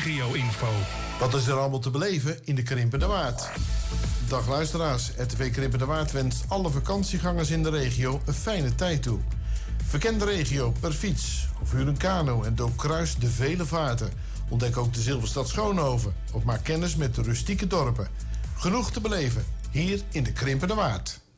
regio-info. Wat is er allemaal te beleven in de Krimpende Waard? Dag luisteraars, RTV Krimpende Waard wenst alle vakantiegangers in de regio een fijne tijd toe. Verken de regio per fiets of huur een kano en doorkruis de vele vaarten. Ontdek ook de Zilverstad Schoonhoven of maak kennis met de rustieke dorpen. Genoeg te beleven hier in de Krimpende Waard.